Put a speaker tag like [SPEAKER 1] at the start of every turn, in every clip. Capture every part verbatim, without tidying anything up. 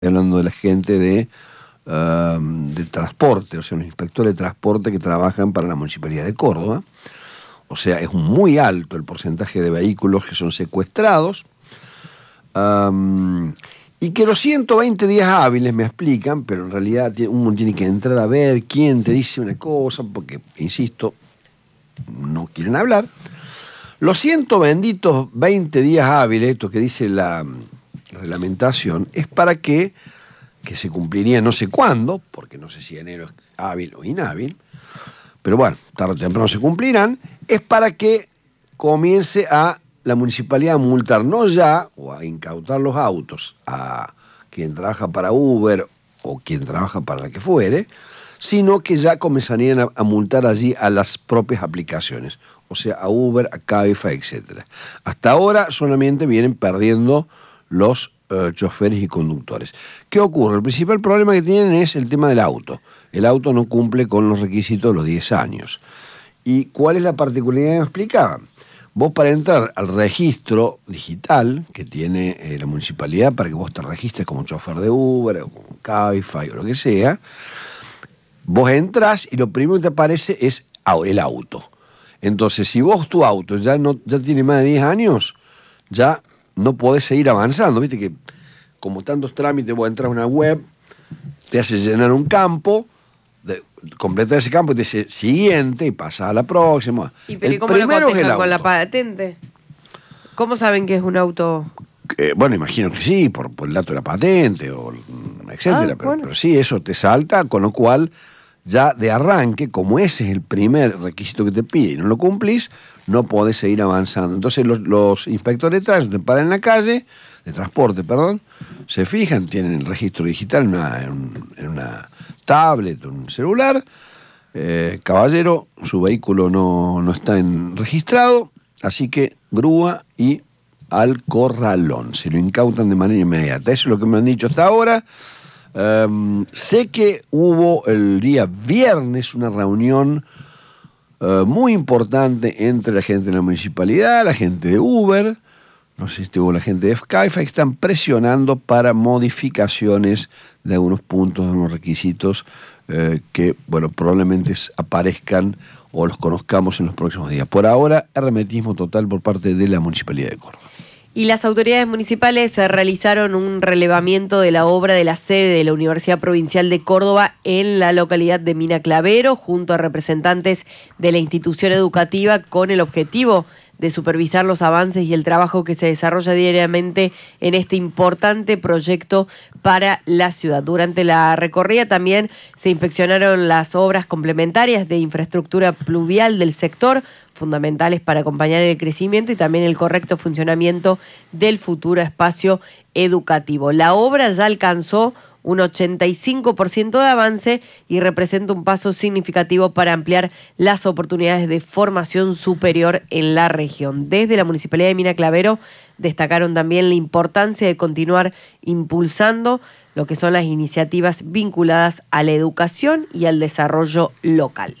[SPEAKER 1] hablando de la gente de, uh, de transporte, o sea, los inspectores de transporte que trabajan para la Municipalidad de Córdoba. O sea, es muy alto el porcentaje de vehículos que son secuestrados. Um, y que los ciento veinte días hábiles me explican, pero en realidad uno tiene que entrar a ver quién te dice una cosa, porque, insisto, no quieren hablar. Los ciento benditos veinte días hábiles, esto que dice la reglamentación, es para que, que se cumpliría no sé cuándo, porque no sé si enero es hábil o inhábil, pero bueno, tarde o temprano se cumplirán, es para que comience a la municipalidad a multar, no ya, o a incautar los autos a quien trabaja para Uber o quien trabaja para la que fuere, sino que ya comenzarían a, a multar allí a las propias aplicaciones, o sea, a Uber, a Cabify, etcétera. Hasta ahora solamente vienen perdiendo los uh, choferes y conductores. ¿Qué ocurre? El principal problema que tienen es el tema del auto. El auto no cumple con los requisitos de los diez años. ¿Y cuál es la particularidad que me explicaban? Vos, para entrar al registro digital que tiene eh, la municipalidad, para que vos te registres como chofer de Uber o como Cabify o lo que sea, vos entrás y lo primero que te aparece es el auto. Entonces, si vos tu auto ya no ya tiene más de diez años, ya no podés seguir avanzando. Viste que como tantos trámites, vos entras a una web, te hace llenar un campo, de, completar ese campo y te dice siguiente y pasa a la próxima.
[SPEAKER 2] ¿Y pero
[SPEAKER 1] el
[SPEAKER 2] cómo
[SPEAKER 1] primero
[SPEAKER 2] lo
[SPEAKER 1] es el auto.
[SPEAKER 2] Con la patente? ¿Cómo saben que es un auto?
[SPEAKER 1] Eh, bueno, imagino que sí, por, por el dato de la patente, o etcétera.
[SPEAKER 2] Ah,
[SPEAKER 1] pero,
[SPEAKER 2] bueno.
[SPEAKER 1] pero sí, eso te salta, con lo cual ya de arranque, como ese es el primer requisito que te pide y no lo cumplís, no podés seguir avanzando. Entonces los, los inspectores de tránsito te paran en la calle, de transporte, perdón, se fijan, tienen el registro digital en una, en un, en una tablet, un celular. Eh, caballero, su vehículo no, no está en, registrado, así que grúa y al corralón. Se lo incautan de manera inmediata. Eso es lo que me han dicho hasta ahora. Um, sé que hubo el día viernes una reunión uh, muy importante entre la gente de la municipalidad, la gente de Uber, no sé si estuvo la gente de Cabify, que están presionando para modificaciones de algunos puntos, de algunos requisitos uh, que, bueno, probablemente aparezcan o los conozcamos en los próximos días. Por ahora, hermetismo total por parte de la Municipalidad de Córdoba.
[SPEAKER 2] Y las autoridades municipales realizaron un relevamiento de la obra de la sede de la Universidad Provincial de Córdoba en la localidad de Mina Clavero, junto a representantes de la institución educativa, con el objetivo de supervisar los avances y el trabajo que se desarrolla diariamente en este importante proyecto para la ciudad. Durante la recorrida también se inspeccionaron las obras complementarias de infraestructura pluvial del sector, fundamentales para acompañar el crecimiento y también el correcto funcionamiento del futuro espacio educativo. La obra ya alcanzó un ochenta y cinco por ciento de avance y representa un paso significativo para ampliar las oportunidades de formación superior en la región. Desde la Municipalidad de Mina Clavero destacaron también la importancia de continuar impulsando lo que son las iniciativas vinculadas a la educación y al desarrollo local.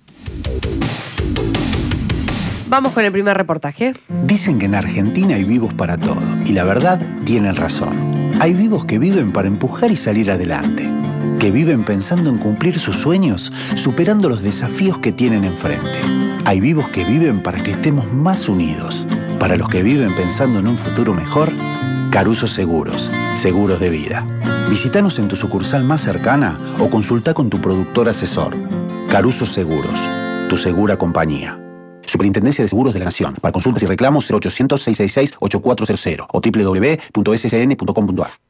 [SPEAKER 2] Vamos con el primer reportaje.
[SPEAKER 3] Dicen que en Argentina hay vivos para todo, y la verdad, tienen razón. Hay vivos que viven para empujar y salir adelante, que viven pensando en cumplir sus sueños, superando los desafíos que tienen enfrente. Hay vivos que viven para que estemos más unidos. Para los que viven pensando en un futuro mejor, Caruso Seguros, seguros de vida. Visítanos en tu sucursal más cercana o consulta con tu productor asesor. Caruso Seguros, tu segura compañía. Superintendencia de Seguros de la Nación. Para consultas y reclamos cero ochocientos, seiscientos sesenta y seis, ochenta y cuatro cero cero o doble u doble u doble u punto s s n punto com punto a r.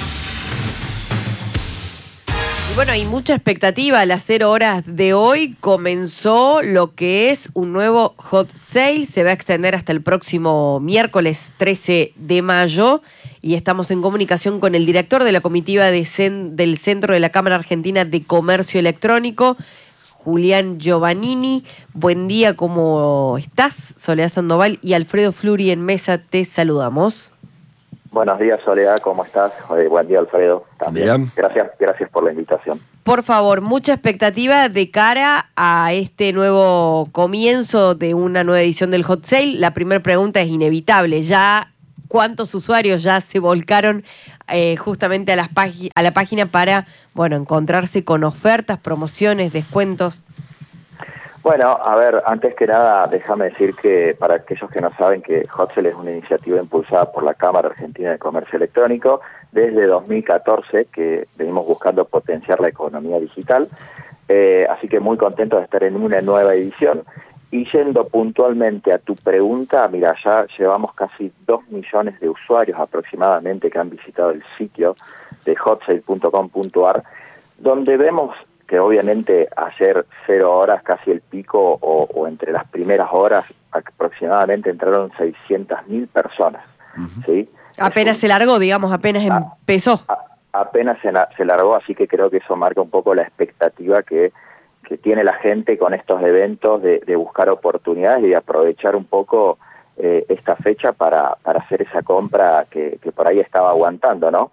[SPEAKER 2] Y bueno, hay mucha expectativa. A las cero horas de hoy comenzó lo que es un nuevo hot sale. Se va a extender hasta el próximo miércoles trece de mayo. Y estamos en comunicación con el director de la comitiva de cen- del Centro de la Cámara Argentina de Comercio Electrónico, Julián Giovannini. Buen día, ¿cómo estás? Soledad Sandoval y Alfredo Fluri en mesa, te saludamos.
[SPEAKER 4] Buenos días, Soledad, ¿cómo estás? Eh, buen día, Alfredo. También.
[SPEAKER 1] Bien.
[SPEAKER 4] Gracias, gracias por la invitación.
[SPEAKER 2] Por favor, mucha expectativa de cara a este nuevo comienzo de una nueva edición del Hot Sale. La primera pregunta es inevitable. ¿Ya cuántos usuarios ya se volcaron eh, justamente a, las pagi- a la página para, bueno, encontrarse con ofertas, promociones, descuentos.
[SPEAKER 4] Bueno, a ver, antes que nada, déjame decir que para aquellos que no saben que Hot Sale es una iniciativa impulsada por la Cámara Argentina de Comercio Electrónico desde dos mil catorce, que venimos buscando potenciar la economía digital, eh, así que muy contento de estar en una nueva edición. Y yendo puntualmente a tu pregunta, mira, ya llevamos casi dos millones de usuarios aproximadamente que han visitado el sitio de hot sale punto com punto a r, donde vemos que obviamente ayer cero horas, casi el pico, o, o entre las primeras horas, aproximadamente entraron seiscientas mil personas. Uh-huh. ¿Sí?
[SPEAKER 2] Apenas un, se largó, digamos, apenas a, empezó.
[SPEAKER 4] A, apenas se, se largó, así que creo que eso marca un poco la expectativa que, que tiene la gente con estos eventos de, de buscar oportunidades y de aprovechar un poco eh, esta fecha para, para hacer esa compra que, que por ahí estaba aguantando, ¿no?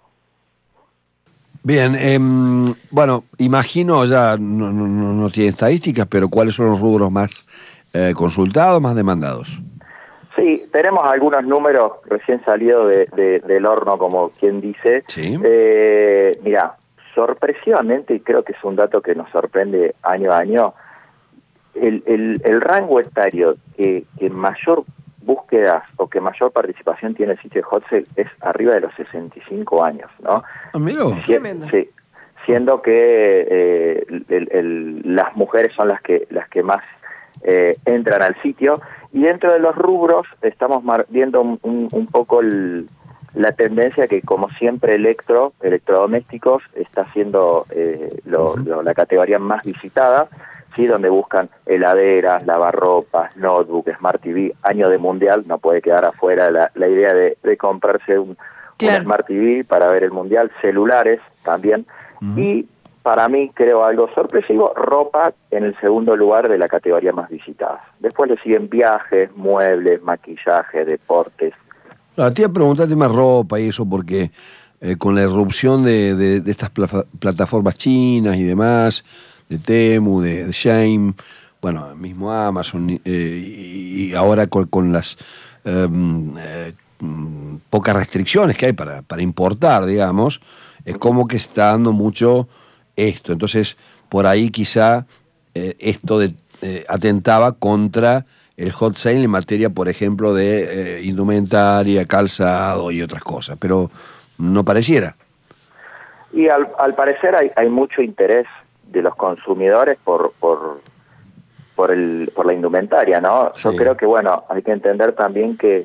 [SPEAKER 1] Bien, eh, bueno, imagino, ya no, no, no tiene estadísticas, pero ¿cuáles son los rubros más eh, consultados, más demandados?
[SPEAKER 4] Sí, tenemos algunos números recién salidos de, de, del horno, como quien dice.
[SPEAKER 1] Sí.
[SPEAKER 4] Eh, mira, sorpresivamente, y creo que es un dato que nos sorprende año a año, el, el, el rango etario que, que mayor búsquedas o que mayor participación tiene el sitio de Hot Sale es arriba de los sesenta y cinco años, ¿no?
[SPEAKER 1] Ah, mira.
[SPEAKER 4] Tremendo. Sí, siendo que eh, el, el, las mujeres son las que las que más eh, entran al sitio, y dentro de los rubros estamos viendo un, un, un poco el, la tendencia que, como siempre, electro, electrodomésticos está siendo eh, lo, uh-huh. lo, la categoría más visitada, ¿sí? Donde buscan heladeras, lavarropas, notebook, Smart T V. Año de Mundial, no puede quedar afuera la, la idea de, de comprarse un, claro. un Smart T V para ver el Mundial, celulares también, uh-huh. y para mí, creo algo sorpresivo, ropa en el segundo lugar de la categoría más visitada. Después le siguen viajes, muebles, maquillaje, deportes.
[SPEAKER 1] No, te iba a preguntar el tema ropa y eso, porque eh, con la irrupción de, de, de estas pla- plataformas chinas y demás, de Temu, de, de Shein, bueno, mismo Amazon, eh, y, y ahora con, con las eh, eh, pocas restricciones que hay para, para importar, digamos, es como que está dando mucho esto. Entonces, por ahí quizá eh, esto de, eh, atentaba contra el hot sale en materia, por ejemplo, de eh, indumentaria, calzado y otras cosas, pero no pareciera.
[SPEAKER 4] Y al, al parecer hay, hay mucho interés de los consumidores por por por el por la indumentaria, ¿no? Sí. Yo creo que, bueno, hay que entender también que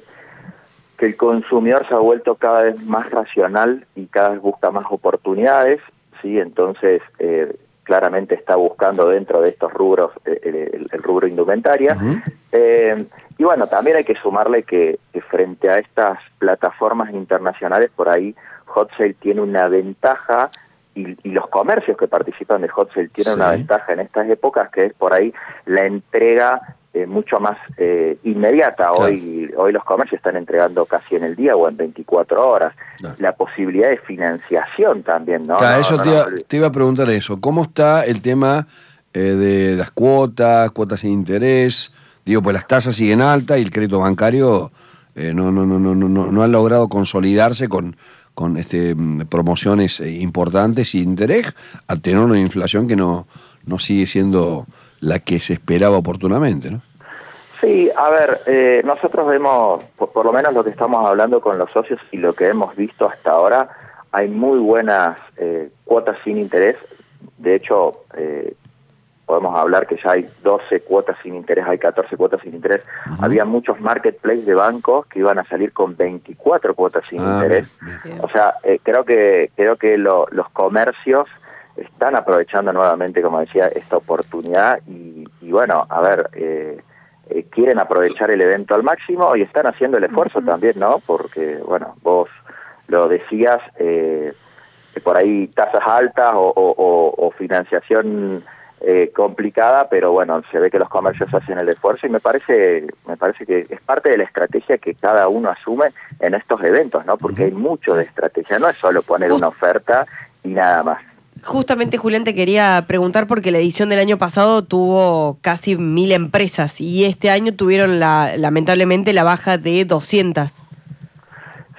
[SPEAKER 4] que el consumidor se ha vuelto cada vez más racional y cada vez busca más oportunidades, ¿sí? Entonces, eh, claramente está buscando dentro de estos rubros eh, el, el rubro indumentaria. Uh-huh. Eh, y bueno, también hay que sumarle que, que frente a estas plataformas internacionales, por ahí Hot Sale tiene una ventaja, y, y los comercios que participan de Hot Sale tienen sí. una ventaja en estas épocas, que es por ahí la entrega eh, mucho más eh, inmediata. Claro. Hoy, hoy los comercios están entregando casi en el día o en veinticuatro horas. Claro. La posibilidad de financiación también, ¿no?
[SPEAKER 1] Claro,
[SPEAKER 4] no,
[SPEAKER 1] eso
[SPEAKER 4] no,
[SPEAKER 1] te, iba,
[SPEAKER 4] no.
[SPEAKER 1] te iba a preguntar eso. ¿Cómo está el tema eh, de las cuotas, cuotas sin interés? Digo, pues las tasas siguen altas y el crédito bancario eh, no, no, no, no, no, no han logrado consolidarse con, con este, promociones importantes sin interés, al tener una inflación que no, no sigue siendo la que se esperaba oportunamente, ¿no?
[SPEAKER 4] Sí, a ver, eh, nosotros vemos, por, por lo menos lo que estamos hablando con los socios y lo que hemos visto hasta ahora, hay muy buenas eh, cuotas sin interés. De hecho, eh, podemos hablar que ya hay doce cuotas sin interés, hay catorce cuotas sin interés. Uh-huh. Había muchos marketplaces de bancos que iban a salir con veinticuatro cuotas sin ah, interés. Bien, bien. O sea, eh, creo que creo que lo, los comercios están aprovechando nuevamente, como decía, esta oportunidad y, y bueno, a ver, eh, eh, quieren aprovechar el evento al máximo y están haciendo el esfuerzo uh-huh. también, ¿no? Porque, bueno, vos lo decías, eh, por ahí tasas altas o, o, o financiación eh, complicada, pero bueno, se ve que los comercios hacen el esfuerzo y me parece me parece que es parte de la estrategia que cada uno asume en estos eventos, ¿no? Porque uh-huh. hay mucho de estrategia, no es solo poner uh-huh. una oferta y nada más.
[SPEAKER 2] Justamente, Julián, te quería preguntar porque la edición del año pasado tuvo casi mil empresas y este año tuvieron la, lamentablemente la baja de doscientas.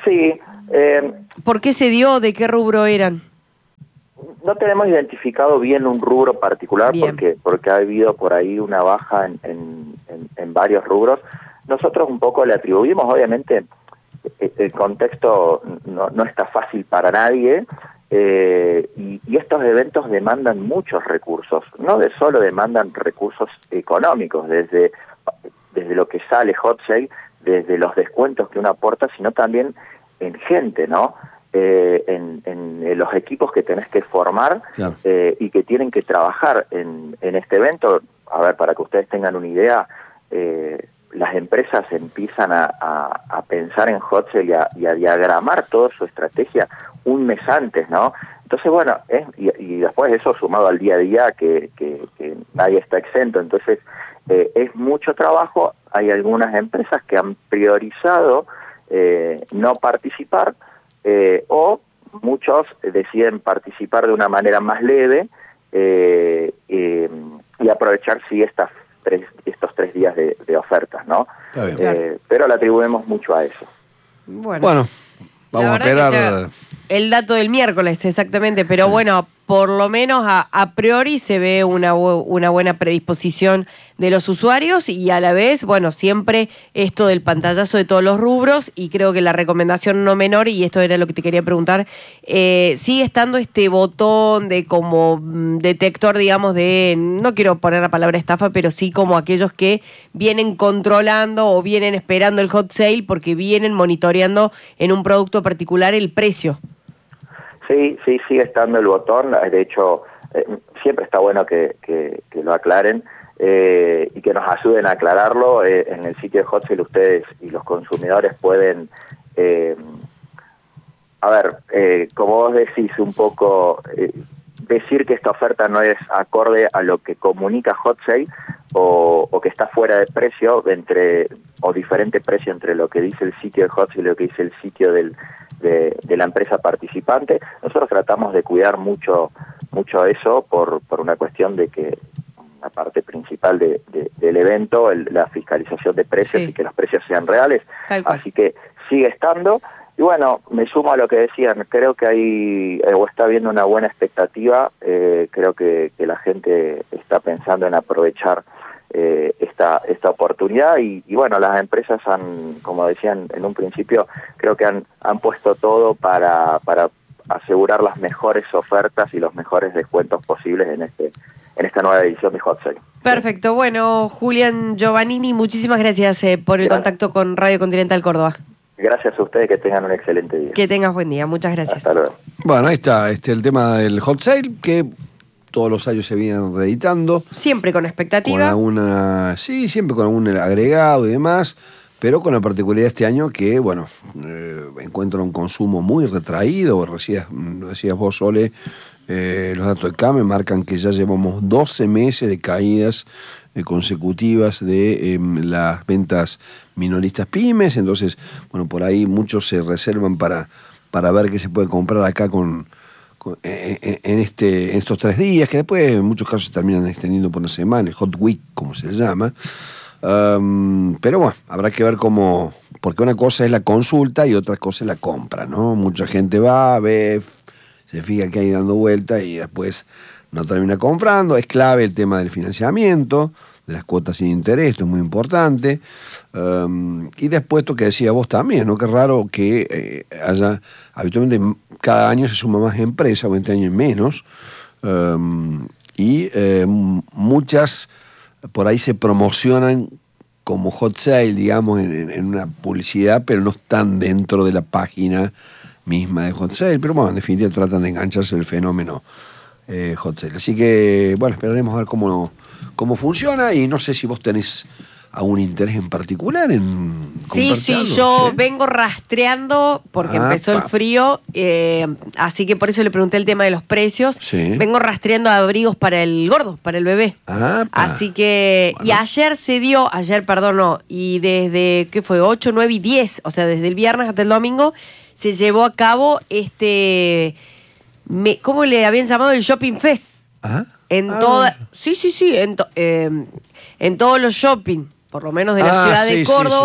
[SPEAKER 4] Sí. Eh,
[SPEAKER 2] ¿Por qué se dio? ¿De qué rubro eran?
[SPEAKER 4] No tenemos identificado bien un rubro particular
[SPEAKER 2] Bien.
[SPEAKER 4] porque porque ha habido por ahí una baja en, en, en, en varios rubros. Nosotros un poco le atribuimos, obviamente, el contexto no, no está fácil para nadie, eh, y, y estos eventos demandan muchos recursos, no de solo demandan recursos económicos, desde, desde lo que sale Hot Sale, desde los descuentos que uno aporta, sino también en gente, ¿no? Eh, en, en los equipos que tenés que formar, claro. eh, y que tienen que trabajar en, en este evento. A ver, para que ustedes tengan una idea, eh, las empresas empiezan a, a, a pensar en Hot Sale y a, y a diagramar toda su estrategia un mes antes, ¿no? Entonces, bueno, es, y, y después eso sumado al día a día, que, que, que nadie está exento. Entonces, eh, es mucho trabajo. Hay algunas empresas que han priorizado eh, no participar, eh, o muchos deciden participar de una manera más leve, eh, eh, y aprovechar, sí, estas tres, estos tres días de, de ofertas, ¿no?
[SPEAKER 1] Está bien.
[SPEAKER 4] Eh, pero le atribuimos mucho a eso.
[SPEAKER 2] Bueno,
[SPEAKER 1] bueno vamos a esperar.
[SPEAKER 2] Sea, el dato del miércoles, exactamente, pero sí. Bueno, por lo menos a, a priori se ve una, una buena predisposición de los usuarios y a la vez, bueno, siempre esto del pantallazo de todos los rubros, y creo que la recomendación no menor, y esto era lo que te quería preguntar, eh, sigue estando este botón de como detector, digamos, de, no quiero poner la palabra estafa, pero sí como aquellos que vienen controlando o vienen esperando el hot sale porque vienen monitoreando en un producto particular el precio.
[SPEAKER 4] Sí, sí, sigue estando el botón. De hecho, eh, siempre está bueno que, que, que lo aclaren, eh, y que nos ayuden a aclararlo. Eh, en el sitio de Hot Sale ustedes y los consumidores pueden, eh, a ver, eh, como vos decís, un poco eh, decir que esta oferta no es acorde a lo que comunica Hot Sale, o, o que está fuera de precio, entre o diferente precio entre lo que dice el sitio de Hot Sale y lo que dice el sitio del De, de la empresa participante. Nosotros tratamos de cuidar mucho mucho eso por, por una cuestión de que la parte principal de, de, del evento, el, la fiscalización de precios, sí, y que los precios sean reales. Así que sigue estando. Y bueno, me sumo a lo que decían, creo que hay, eh, o está habiendo una buena expectativa, eh, creo que, que la gente está pensando en aprovechar Eh, esta esta oportunidad, y, y bueno, las empresas han, como decían en un principio, creo que han, han puesto todo para, para asegurar las mejores ofertas y los mejores descuentos posibles en este en esta nueva edición de Hot Sale.
[SPEAKER 2] Perfecto, bueno, Julián Giovannini, muchísimas gracias eh, por el gracias. contacto con Radio Continental Córdoba.
[SPEAKER 4] Gracias a ustedes, que tengan un excelente día.
[SPEAKER 2] Que tengas buen día, muchas gracias.
[SPEAKER 4] Hasta luego.
[SPEAKER 1] Bueno, ahí está este el tema del Hot Sale, que todos los años se vienen reeditando.
[SPEAKER 2] Siempre con expectativa.
[SPEAKER 1] Con alguna, sí, siempre con algún agregado y demás, pero con la particularidad de este año que, bueno, eh, encuentro un consumo muy retraído. Decías, decías vos, Sole, eh, los datos de C A M E marcan que ya llevamos doce meses de caídas eh, consecutivas de eh, las ventas minoristas pymes. Entonces, bueno, por ahí muchos se reservan para, para ver qué se puede comprar acá con... En, este, en estos tres días, que después en muchos casos se terminan extendiendo por una semana, el Hot Week, como se llama. Um, pero bueno, habrá que ver cómo, porque una cosa es la consulta y otra cosa es la compra, ¿no? Mucha gente va, ve, se fija que hay dando vuelta y después no termina comprando. Es clave el tema del financiamiento, de las cuotas sin interés, esto es muy importante. Um, y después esto que decía vos también, ¿no? Qué raro que eh, haya, habitualmente cada año se suma más empresas, o este año menos, um, y eh, muchas por ahí se promocionan como hot sale, digamos, en, en una publicidad, pero no están dentro de la página misma de hot sale. Pero bueno, en definitiva tratan de engancharse el fenómeno eh, hot sale. Así que, bueno, esperaremos a ver cómo, cómo funciona, y no sé si vos tenés algún interés en particular en
[SPEAKER 2] Sí, sí, yo ¿sí? vengo rastreando porque ah, empezó pa. el frío, eh, así que por eso le pregunté el tema de los precios.
[SPEAKER 1] Sí.
[SPEAKER 2] Vengo rastreando abrigos para el gordo, para el bebé.
[SPEAKER 1] Ah,
[SPEAKER 2] así que, bueno. Y ayer se dio, ayer, perdón, no, y desde, ¿qué fue? ocho, nueve y diez, o sea, desde el viernes hasta el domingo, se llevó a cabo este, me, ¿cómo le habían llamado? El Shopping Fest.
[SPEAKER 1] Ah.
[SPEAKER 2] En
[SPEAKER 1] ah,
[SPEAKER 2] toda, sí, sí, sí, en, to, eh, en todos los shopping, por lo menos de la
[SPEAKER 1] ah,
[SPEAKER 2] ciudad
[SPEAKER 1] sí,
[SPEAKER 2] de Córdoba,
[SPEAKER 1] sí, sí, sí.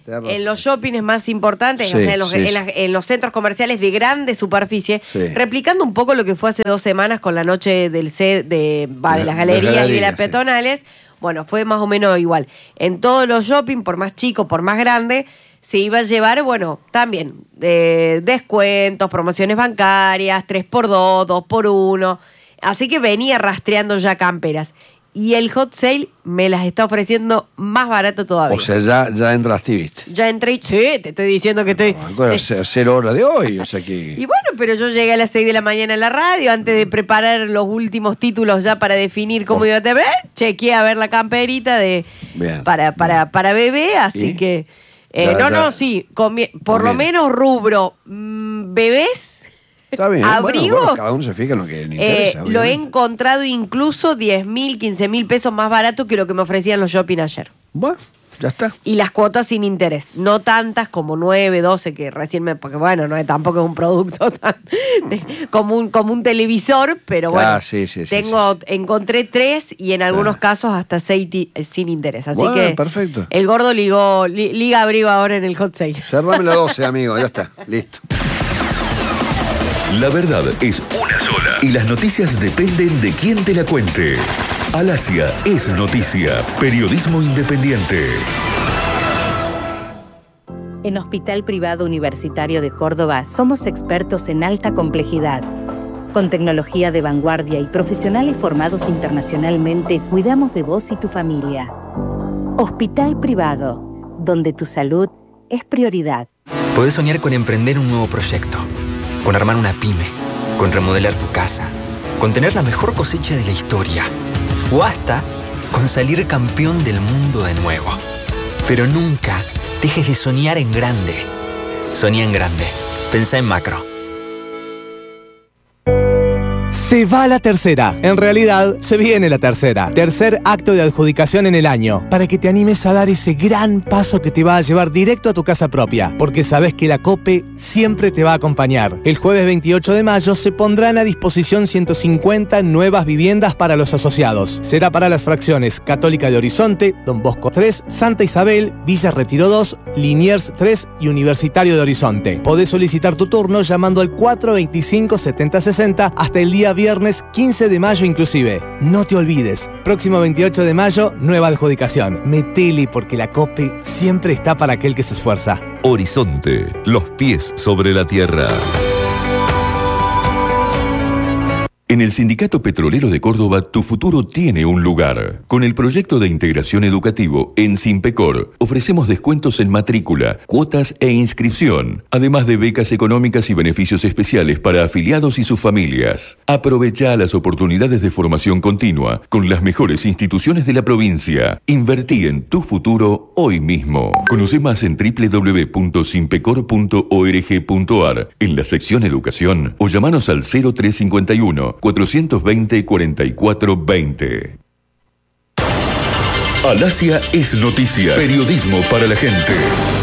[SPEAKER 2] en los shoppings más importantes,
[SPEAKER 1] Sí,
[SPEAKER 2] o sea, en los,
[SPEAKER 1] sí,
[SPEAKER 2] en,
[SPEAKER 1] sí.
[SPEAKER 2] las- en los centros comerciales de grande superficie,
[SPEAKER 1] Sí.
[SPEAKER 2] replicando un poco lo que fue hace dos semanas con la noche del C de, va, de
[SPEAKER 1] De-
[SPEAKER 2] las
[SPEAKER 1] de
[SPEAKER 2] galerías y de
[SPEAKER 1] galerías,
[SPEAKER 2] las
[SPEAKER 1] sí.
[SPEAKER 2] peatonales. Bueno, fue más o menos igual. En todos los shopping, por más chico, por más grande, se iba a llevar, bueno, también eh, descuentos, promociones bancarias, tres por dos, dos por uno. Así que venía rastreando ya camperas. Y el hot sale me las está ofreciendo más barato todavía.
[SPEAKER 1] O sea, ya, ya entraste y viste.
[SPEAKER 2] Ya entré y, sí, te estoy diciendo que estoy...
[SPEAKER 1] Bueno, c- cero horas de hoy, o sea que...
[SPEAKER 2] Y bueno, pero yo llegué a las seis de la mañana a la radio antes de preparar los últimos títulos ya para definir cómo
[SPEAKER 1] Oh.
[SPEAKER 2] iba a tener. Chequeé a ver la camperita de
[SPEAKER 1] Bien,
[SPEAKER 2] para, para, para bebé, así
[SPEAKER 1] ¿Y?
[SPEAKER 2] que... eh,
[SPEAKER 1] Ya,
[SPEAKER 2] no,
[SPEAKER 1] ya.
[SPEAKER 2] no, sí, convie- por lo
[SPEAKER 1] Conviene.
[SPEAKER 2] menos rubro mm, bebés,
[SPEAKER 1] Está bien, bueno,
[SPEAKER 2] abrigos,
[SPEAKER 1] bueno, cada uno se fija en lo que le
[SPEAKER 2] eh,
[SPEAKER 1] interesa.
[SPEAKER 2] lo he
[SPEAKER 1] obviamente.
[SPEAKER 2] encontrado incluso diez mil, quince mil pesos más barato que lo que me ofrecían los shopping ayer.
[SPEAKER 1] Bueno, ya está.
[SPEAKER 2] Y las cuotas sin interés, no tantas como nueve, doce, que recién me... Porque bueno, no es tampoco es un producto tan... de- como, un, como un televisor, pero bueno,
[SPEAKER 1] Ah, sí, sí, sí,
[SPEAKER 2] tengo,
[SPEAKER 1] sí,
[SPEAKER 2] encontré tres y en algunos
[SPEAKER 1] Ah.
[SPEAKER 2] casos hasta seis ti- eh, sin interés. Así
[SPEAKER 1] Bueno,
[SPEAKER 2] que
[SPEAKER 1] perfecto.
[SPEAKER 2] el gordo ligó, li- liga abrigo ahora en el hot sale.
[SPEAKER 1] Cerrame la doce, amigo, ya está, listo.
[SPEAKER 5] La verdad es una sola. Y las noticias dependen de quién te la cuente. Alasia es noticia. Periodismo independiente.
[SPEAKER 6] En Hospital Privado Universitario de Córdoba somos expertos en alta complejidad. Con tecnología de vanguardia y profesionales formados internacionalmente, cuidamos de vos y tu familia. Hospital Privado, donde tu salud es prioridad.
[SPEAKER 7] Podés soñar con emprender un nuevo proyecto, con armar una pyme, con remodelar tu casa, con tener la mejor cosecha de la historia, o hasta con salir campeón del mundo de nuevo. Pero nunca dejes de soñar en grande. Soñá en grande. Pensá en macro.
[SPEAKER 8] Se va la tercera. En realidad, se viene la tercera. Tercer acto de adjudicación en el año. Para que te animes a dar ese gran paso que te va a llevar directo a tu casa propia. Porque sabes que la COPE siempre te va a acompañar. El jueves veintiocho de mayo se pondrán a disposición ciento cincuenta nuevas viviendas para los asociados. Será para las fracciones Católica de Horizonte, Don Bosco tres, Santa Isabel, Villa Retiro dos, Liniers tres y Universitario de Horizonte. Podés solicitar tu turno llamando al cuatro veinticinco setenta sesenta hasta el día viernes quince de mayo inclusive. No te olvides, próximo veintiocho de mayo, nueva adjudicación. Metele porque la COPE siempre está para aquel que se esfuerza.
[SPEAKER 5] Horizonte. Los pies sobre la tierra. En el Sindicato Petrolero de Córdoba, tu futuro tiene un lugar. Con el proyecto de integración educativo en Simpecor, ofrecemos descuentos en matrícula, cuotas e inscripción, además de becas económicas y beneficios especiales para afiliados y sus familias. Aprovecha las oportunidades de formación continua con las mejores instituciones de la provincia. Invertí en tu futuro hoy mismo. Conoce más en doble u doble u doble u punto simpecor punto org punto ar en la sección Educación o llamanos al cero tres cincuenta y uno cuatrocientos veinte cuarenta y cuatro veinte. Alasia es noticia. Periodismo para la gente.